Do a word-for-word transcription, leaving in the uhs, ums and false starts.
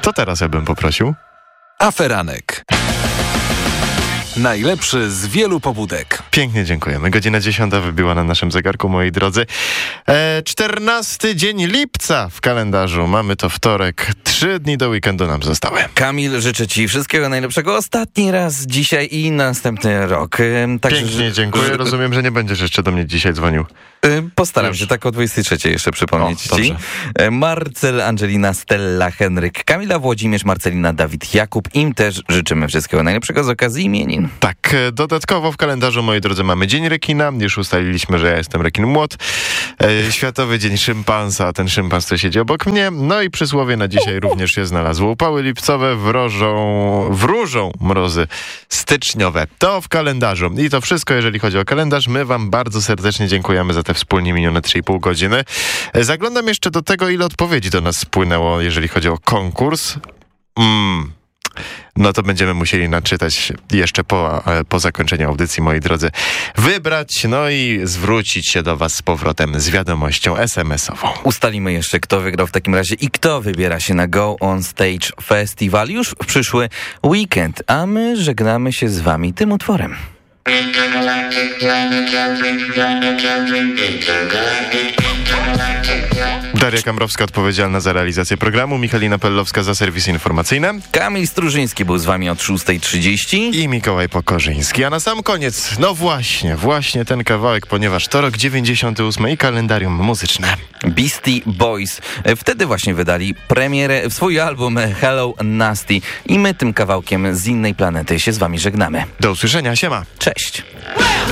To teraz ja bym poprosił. Aferanek. Najlepszy z wielu pobudek. Pięknie dziękujemy. Godzina dziesiąta wybiła na naszym zegarku, moi drodzy. E, czternasty dzień lipca w kalendarzu. Mamy to wtorek. Trzy dni do weekendu nam zostały. Kamil, życzę ci wszystkiego najlepszego ostatni raz dzisiaj i następny rok. Także, Pięknie dziękuję. że, Rozumiem, że nie będziesz jeszcze do mnie dzisiaj dzwonił. Postaram Już. się tak o dwudziestej trzeciej jeszcze przypomnieć O, ci. Marcel, Angelina, Stella, Henryk, Kamila, Włodzimierz, Marcelina, Dawid, Jakub. Im też życzymy wszystkiego najlepszego z okazji imienin. Tak, dodatkowo w kalendarzu, moi drodzy, mamy Dzień Rekina. Już ustaliliśmy, że ja jestem rekin młot. E, Światowy Dzień Szympansa, ten szympans, który siedzi obok mnie. No i przysłowie na dzisiaj również się znalazło. Upały lipcowe wrożą, wróżą mrozy styczniowe. To w kalendarzu. I to wszystko, jeżeli chodzi o kalendarz. My wam bardzo serdecznie dziękujemy za te wspólnie minione trzy i pół godziny. E, zaglądam jeszcze do tego, ile odpowiedzi do nas spłynęło, jeżeli chodzi o konkurs. Mm. No to będziemy musieli naczytać jeszcze po, po zakończeniu audycji, moi drodzy. Wybrać, no i zwrócić się do was z powrotem z wiadomością es em esową. Ustalimy jeszcze, kto wygrał w takim razie i kto wybiera się na Go On Stage Festival już w przyszły weekend. A my żegnamy się z wami tym utworem. Daria Kamrowska odpowiedzialna za realizację programu, Michalina Pellowska za serwisy informacyjne. Kamil Strużyński był z wami od szóstej trzydzieści. I Mikołaj Pokorzyński. A na sam koniec, no właśnie, właśnie ten kawałek, ponieważ to rok dziewięćdziesiąty ósmy i kalendarium muzyczne. Beastie Boys. Wtedy właśnie wydali premierę, swój album Hello Nasty. I my tym kawałkiem z innej planety się z wami żegnamy. Do usłyszenia, siema. Cześć.